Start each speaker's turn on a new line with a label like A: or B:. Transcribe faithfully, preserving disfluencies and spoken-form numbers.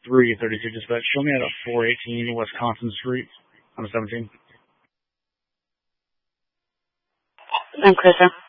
A: three thirty-two dispatch. Show me at a four eighteen Wisconsin Street on the seventeen.
B: I'm Krista.